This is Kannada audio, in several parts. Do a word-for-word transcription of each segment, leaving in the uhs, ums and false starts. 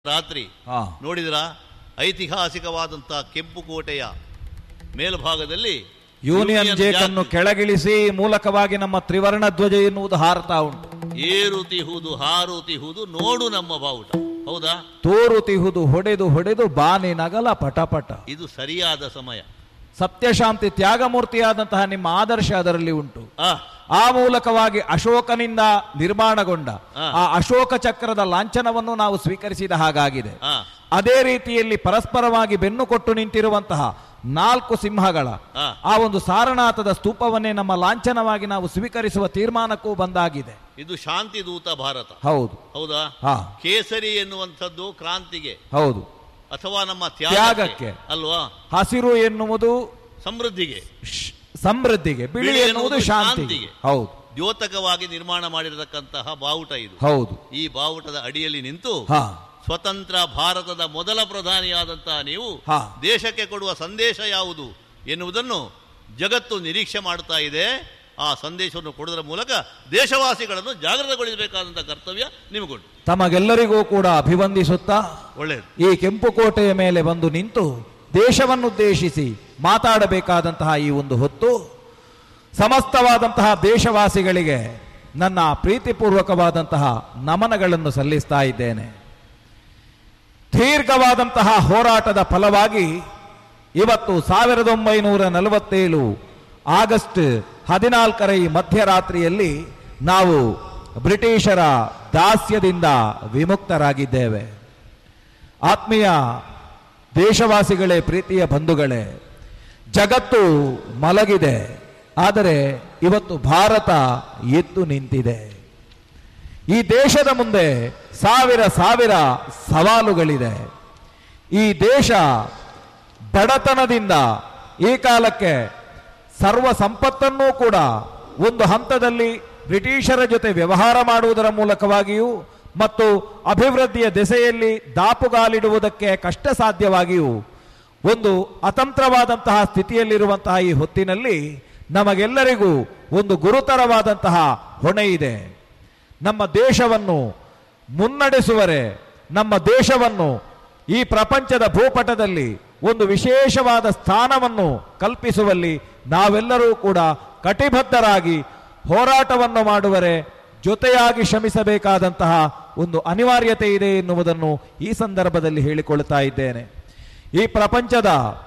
ರಾತ್ರಿ ನೋಡಿದ್ರ ಐತಿಹಾಸಿಕವಾದಂತಹ ಕೆಂಪು ಕೋಟೆಯ ಮೇಲ್ಭಾಗದಲ್ಲಿ ಯೂನಿಯನ್ ಜೇಕ್ ಅನ್ನು ಕೆಳಗಿಳಿಸಿ ಮೂಲಕವಾಗಿ ನಮ್ಮ ತ್ರಿವರ್ಣ ಧ್ವಜ ಎನ್ನುವುದು ಹಾರತಾ ಉಂಟು. ಏರುತಿಹುದು ಹಾರುತಿಹುದು ನೋಡು ನಮ್ಮ ಬಾವುಟ, ಹೌದಾ? ತೋರುತಿಹುದು ಹೊಡೆದು ಹೊಡೆದು ಬಾನಿ ನಗಲ ಪಟಪಟ. ಇದು ಸರಿಯಾದ ಸಮಯ. ಸತ್ಯಶಾಂತಿ ತ್ಯಾಗಮೂರ್ತಿಯಾದಂತಹ ನಿಮ್ಮ ಆದರ್ಶ ಅದರಲ್ಲಿ ಉಂಟು. ಆ ಮೂಲಕವಾಗಿ ಅಶೋಕನಿಂದ ನಿರ್ಮಾಣಗೊಂಡ ಆ ಅಶೋಕ ಚಕ್ರದ ಲಾಂಛನವನ್ನು ನಾವು ಸ್ವೀಕರಿಸಿದ ಹಾಗಾಗಿದೆ. ಅದೇ ರೀತಿಯಲ್ಲಿ ಪರಸ್ಪರವಾಗಿ ಬೆನ್ನು ಕೊಟ್ಟು ನಿಂತಿರುವಂತಹ ನಾಲ್ಕು ಸಿಂಹಗಳ ಆ ಒಂದು ಸಾರನಾಥದ ಸ್ತೂಪವನ್ನೇ ನಮ್ಮ ಲಾಂಛನವಾಗಿ ನಾವು ಸ್ವೀಕರಿಸುವ ತೀರ್ಮಾನಕ್ಕೂ ಬಂದಾಗಿದೆ. ಇದು ಶಾಂತಿ ದೂತ ಭಾರತ. ಹೌದು, ಹೌದಾ? ಕೇಸರಿ ಎನ್ನುವಂಥದ್ದು ಕ್ರಾಂತಿಗೆ, ಹೌದು, ಅಥವಾ ನಮ್ಮ ತ್ಯಾಗಕ್ಕೆ ಅಲ್ವಾ? ಹಸಿರು ಎನ್ನುವುದು ಸಮೃದ್ಧಿಗೆ, ಸಮೃದ್ಧಿಗೆ, ಬಿಳಿ ಎನ್ನುವುದು ಶಾಂತಿಗೆ. ಹೌದು, ದ್ಯೋತಕವಾಗಿ ನಿರ್ಮಾಣ ಮಾಡಿರತಕ್ಕಂತಹ ಬಾವುಟ ಇದು. ಹೌದು, ಈ ಬಾವುಟದ ಅಡಿಯಲ್ಲಿ ನಿಂತು ಸ್ವತಂತ್ರ ಭಾರತದ ಮೊದಲ ಪ್ರಧಾನಿಯಾದಂತಹ ನೀವು ದೇಶಕ್ಕೆ ಕೊಡುವ ಸಂದೇಶ ಯಾವುದು ಎನ್ನುವುದನ್ನು ಜಗತ್ತು ನಿರೀಕ್ಷೆ ಮಾಡ್ತಾ ಇದೆ. ಆ ಸಂದೇಶವನ್ನು ಕೊಡುವುದರ ಮೂಲಕ ದೇಶವಾಸಿಗಳನ್ನು ಜಾಗೃತಗೊಳಿಸಬೇಕಾದಂತಹ ಕರ್ತವ್ಯ ನಿಮಗುಂಟು. ತಮಗೆಲ್ಲರಿಗೂ ಕೂಡ ಅಭಿವಂದಿಸುತ್ತಾ ಒಳ್ಳೆಯದು. ಈ ಕೆಂಪು ಕೋಟೆಯ ಮೇಲೆ ಬಂದು ನಿಂತು ದೇಶವನ್ನುದ್ದೇಶಿಸಿ ಮಾತಾಡಬೇಕಾದಂತಹ ಈ ಒಂದು ಹೊತ್ತು ಸಮಸ್ತವಾದಂತಹ ದೇಶವಾಸಿಗಳಿಗೆ ನನ್ನ ಪ್ರೀತಿಪೂರ್ವಕವಾದಂತಹ ನಮನಗಳನ್ನು ಸಲ್ಲಿಸ್ತಾ ಇದ್ದೇನೆ. ದೀರ್ಘವಾದಂತಹ ಹೋರಾಟದ ಫಲವಾಗಿ ಇವತ್ತು ಸಾವಿರದ ಒಂಬೈನೂರ ನಲವತ್ತೇಳು ಆಗಸ್ಟ್ ಹದಿನಾಲ್ಕರ ಈ ಮಧ್ಯರಾತ್ರಿಯಲ್ಲಿ ನಾವು ಬ್ರಿಟಿಷರ ದಾಸ್ಯದಿಂದ ವಿಮುಕ್ತರಾಗಿದ್ದೇವೆ. ಆತ್ಮೀಯ ದೇಶವಾಸಿಗಳೇ, ಪ್ರೀತಿಯ ಬಂಧುಗಳೇ, ಜಗತ್ತು ಮಲಗಿದೆ, ಆದರೆ ಇವತ್ತು ಭಾರತ ಎದ್ದು ನಿಂತಿದೆ. ಈ ದೇಶದ ಮುಂದೆ ಸಾವಿರ ಸಾವಿರ ಸವಾಲುಗಳಿದೆ. ಈ ದೇಶ ಬಡತನದಿಂದ ಈ ಕಾಲಕ್ಕೆ ಸರ್ವ ಸಂಪತ್ತನ್ನೂ ಕೂಡ ಒಂದು ಹಂತದಲ್ಲಿ ಬ್ರಿಟಿಷರ ಜೊತೆ ವ್ಯವಹಾರ ಮಾಡುವುದರ ಮೂಲಕವಾಗಿಯೂ ಮತ್ತು ಅಭಿವೃದ್ಧಿಯ ದೆಸೆಯಲ್ಲಿ ದಾಪುಗಾಲಿಡುವುದಕ್ಕೆ ಕಷ್ಟ ಸಾಧ್ಯವಾಗಿಯೂ ಒಂದು ಅತಂತ್ರವಾದಂತಹ ಸ್ಥಿತಿಯಲ್ಲಿರುವಂತಹ ಈ ಹೊತ್ತಿನಲ್ಲಿ ನಮಗೆಲ್ಲರಿಗೂ ಒಂದು ಗುರುತರವಾದಂತಹ ಹೊಣೆ ಇದೆ. ನಮ್ಮ ದೇಶವನ್ನು ಮುನ್ನಡೆಸುವರೆ, ನಮ್ಮ ದೇಶವನ್ನು ಈ ಪ್ರಪಂಚದ ಭೂಪಟದಲ್ಲಿ ಒಂದು ವಿಶೇಷವಾದ ಸ್ಥಾನವನ್ನು ಕಲ್ಪಿಸುವಲ್ಲಿ ನಾವೆಲ್ಲರೂ ಕೂಡ ಕಟಿಬದ್ಧರಾಗಿ ಹೋರಾಟವನ್ನು ಮಾಡುವರೆ, ಜೊತೆಯಾಗಿ ಶ್ರಮಿಸಬೇಕಾದಂತಹ ಒಂದು ಅನಿವಾರ್ಯತೆ ಇದೆ ಎನ್ನುವುದನ್ನು ಈ ಸಂದರ್ಭದಲ್ಲಿ ಹೇಳಿಕೊಳ್ಳುತ್ತಾ ಇದ್ದೇನೆ. ಈ ಪ್ರಪಂಚದ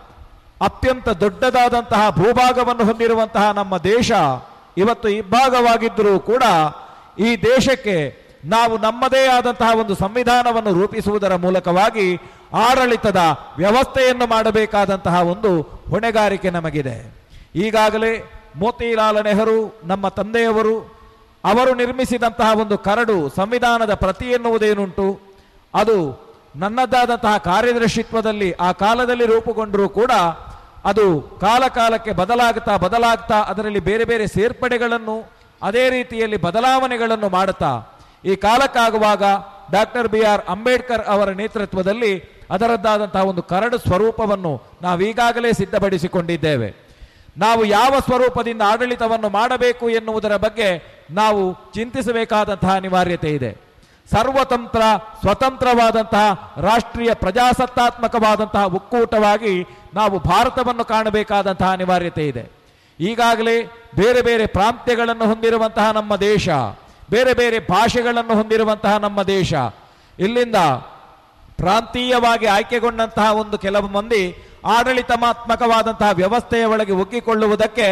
ಅತ್ಯಂತ ದೊಡ್ಡದಾದಂತಹ ಭೂಭಾಗವನ್ನು ಹೊಂದಿರುವಂತಹ ನಮ್ಮ ದೇಶ ಇವತ್ತು ಇಬ್ಬಾಗವಾಗಿದ್ದರೂ ಕೂಡ ಈ ದೇಶಕ್ಕೆ ನಾವು ನಮ್ಮದೇ ಆದಂತಹ ಒಂದು ಸಂವಿಧಾನವನ್ನು ರೂಪಿಸುವುದರ ಮೂಲಕವಾಗಿ ಆಡಳಿತದ ವ್ಯವಸ್ಥೆಯನ್ನು ಮಾಡಬೇಕಾದಂತಹ ಒಂದು ಹೊಣೆಗಾರಿಕೆ ನಮಗಿದೆ. ಈಗಾಗಲೇ ಮೋತಿಲಾಲ್ ನೆಹರು ನಮ್ಮ ತಂದೆಯವರು ಅವರು ನಿರ್ಮಿಸಿದಂತಹ ಒಂದು ಕರಡು ಸಂವಿಧಾನದ ಪ್ರತಿ ಎನ್ನುವುದೇನುಂಟು, ಅದು ನನ್ನದಾದಂತಹ ಕಾರ್ಯದರ್ಶಿತ್ವದಲ್ಲಿ ಆ ಕಾಲದಲ್ಲಿ ರೂಪುಗೊಂಡರೂ ಕೂಡ ಅದು ಕಾಲ ಕಾಲಕ್ಕೆ ಬದಲಾಗ್ತಾ ಬದಲಾಗ್ತಾ ಅದರಲ್ಲಿ ಬೇರೆ ಬೇರೆ ಸೇರ್ಪಡೆಗಳನ್ನು ಅದೇ ರೀತಿಯಲ್ಲಿ ಬದಲಾವಣೆಗಳನ್ನು ಮಾಡುತ್ತಾ ಈ ಕಾಲಕ್ಕಾಗುವಾಗ ಡಾಕ್ಟರ್ ಬಿ ಆರ್ ಅಂಬೇಡ್ಕರ್ ಅವರ ನೇತೃತ್ವದಲ್ಲಿ ಅದರದ್ದಾದಂತಹ ಒಂದು ಕರಡು ಸ್ವರೂಪವನ್ನು ನಾವೀಗಾಗಲೇ ಸಿದ್ಧಪಡಿಸಿಕೊಂಡಿದ್ದೇವೆ. ನಾವು ಯಾವ ಸ್ವರೂಪದಿಂದ ಆಡಳಿತವನ್ನು ಮಾಡಬೇಕು ಎನ್ನುವುದರ ಬಗ್ಗೆ ನಾವು ಚಿಂತಿಸಬೇಕಾದಂತಹ ಅನಿವಾರ್ಯತೆ ಇದೆ. ಸರ್ವತಂತ್ರ ಸ್ವತಂತ್ರವಾದಂತಹ ರಾಷ್ಟ್ರೀಯ ಪ್ರಜಾಸತ್ತಾತ್ಮಕವಾದಂತಹ ಒಕ್ಕೂಟವಾಗಿ ನಾವು ಭಾರತವನ್ನು ಕಾಣಬೇಕಾದಂತಹ ಅನಿವಾರ್ಯತೆ ಇದೆ. ಈಗಾಗಲೇ ಬೇರೆ ಬೇರೆ ಪ್ರಾಂತ್ಯಗಳನ್ನು ಹೊಂದಿರುವಂತಹ ನಮ್ಮ ದೇಶ, ಬೇರೆ ಬೇರೆ ಭಾಷೆಗಳನ್ನು ಹೊಂದಿರುವಂತಹ ನಮ್ಮ ದೇಶ, ಇಲ್ಲಿಂದ ಪ್ರಾಂತೀಯವಾಗಿ ಆಯ್ಕೆಗೊಂಡಂತಹ ಒಂದು ಕೆಲವು ಮಂದಿ ಆಡಳಿತಾತ್ಮಕವಾದಂತಹ ವ್ಯವಸ್ಥೆಯ ಒಳಗೆ ಒಗ್ಗಿಕೊಳ್ಳುವುದಕ್ಕೆ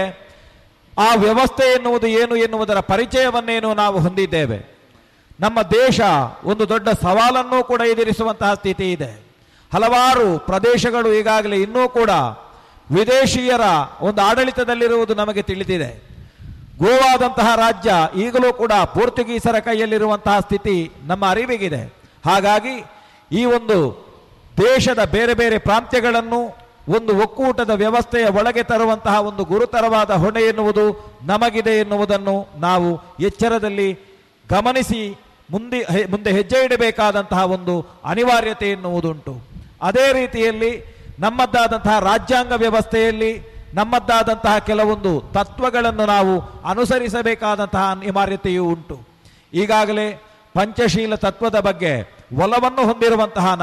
ಆ ವ್ಯವಸ್ಥೆ ಎನ್ನುವುದು ಏನು ಎನ್ನುವುದರ ಪರಿಚಯವನ್ನೇನು ನಾವು ಹೊಂದಿದ್ದೇವೆ. ನಮ್ಮ ದೇಶ ಒಂದು ದೊಡ್ಡ ಸವಾಲನ್ನು ಕೂಡ ಎದುರಿಸುವಂತಹ ಸ್ಥಿತಿ ಇದೆ. ಹಲವಾರು ಪ್ರದೇಶಗಳು ಈಗಾಗಲೇ ಇನ್ನೂ ಕೂಡ ವಿದೇಶಿಯರ ಒಂದು ಆಡಳಿತದಲ್ಲಿರುವುದು ನಮಗೆ ತಿಳಿದಿದೆ. ಗೋವಾದಂತಹ ರಾಜ್ಯ ಈಗಲೂ ಕೂಡ ಪೋರ್ಚುಗೀಸರ ಕೈಯಲ್ಲಿರುವಂತಹ ಸ್ಥಿತಿ ನಮ್ಮ ಅರಿವಿಗಿದೆ. ಹಾಗಾಗಿ ಈ ಒಂದು ದೇಶದ ಬೇರೆ ಬೇರೆ ಪ್ರಾಂತ್ಯಗಳನ್ನು ಒಂದು ಒಕ್ಕೂಟದ ವ್ಯವಸ್ಥೆಯ ಒಳಗೆ ತರುವಂತಹ ಒಂದು ಗುರುತರವಾದ ಹೊಣೆ ಎನ್ನುವುದು ನಮಗಿದೆ ಎನ್ನುವುದನ್ನು ನಾವು ಎಚ್ಚರದಲ್ಲಿ ಗಮನಿಸಿ ಮುಂದೆ ಮುಂದೆ ಹೆಜ್ಜೆ ಇಡಬೇಕಾದಂತಹ ಒಂದು ಅನಿವಾರ್ಯತೆ ಎನ್ನುವುದುಂಟು. ಅದೇ ರೀತಿಯಲ್ಲಿ ನಮ್ಮದ್ದಾದಂತಹ ರಾಜ್ಯಾಂಗ ವ್ಯವಸ್ಥೆಯಲ್ಲಿ ನಮ್ಮದ್ದಾದಂತಹ ಕೆಲವೊಂದು ತತ್ವಗಳನ್ನು ನಾವು ಅನುಸರಿಸಬೇಕಾದಂತಹ ಅನಿವಾರ್ಯತೆಯೂ ಉಂಟು. ಈಗಾಗಲೇ ಪಂಚಶೀಲ ತತ್ವದ ಬಗ್ಗೆ ಒಲವನ್ನು ಹೊಂದಿರುವಂತಹ